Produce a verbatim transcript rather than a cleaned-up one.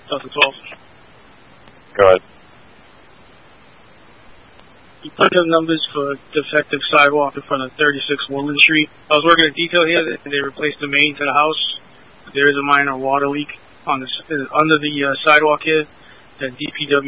twenty twelve. Go ahead. You put in numbers for defective sidewalk in front of thirty-six Woodland Street. I was working a detail here, and they replaced the main to the house. There is a minor water leak on the under the uh, sidewalk here. The D P W